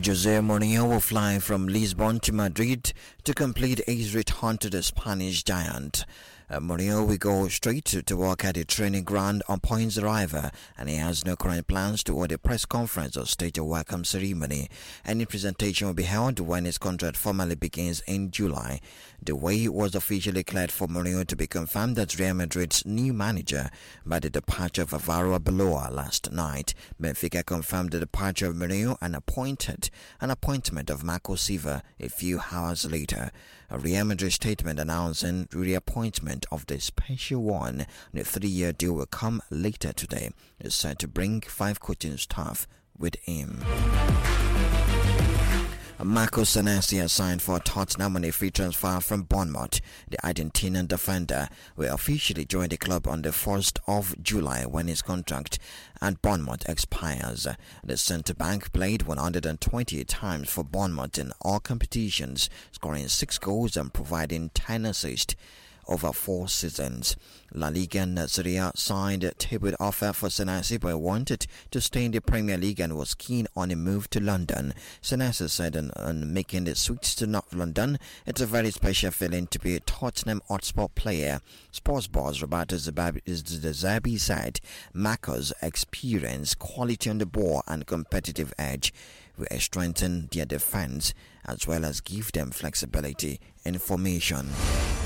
Jose Mourinho will fly from Lisbon to Madrid to complete his return to the Spanish giant. Mourinho will go straight to work at the training ground upon his arrival, and he has no current plans to hold a press conference or stage a welcome ceremony. Any presentation will be held when his contract formally begins in July. The way was officially cleared for Mourinho to be confirmed as Real Madrid's new manager by the departure of Alvaro Arbeloa last night. Benfica confirmed the departure of Mourinho and appointment of Marco Silva a few hours later. A Real Madrid statement announcing the reappointment of the special one, the 3-year deal will come later today. It's set to bring 5 coaching staff with him. Marco Senesi has signed for Tottenham on a free transfer from Bournemouth. The Argentinian defender will officially join the club on the 1st of July when his contract at Bournemouth expires. The centre-back played 128 times for Bournemouth in all competitions, scoring 6 goals and providing 10 assists over 4 seasons. La Liga and Serie A signed a tabled offer for Senesi, but wanted to stay in the Premier League and was keen on a move to London. Senesi said on making the switch to North London, "It's a very special feeling to be a Tottenham Hotspur player." Sports boss Roberto De Zerbi said Marco's experience, quality on the ball and competitive edge will strengthen their defense as well as give them flexibility in formation.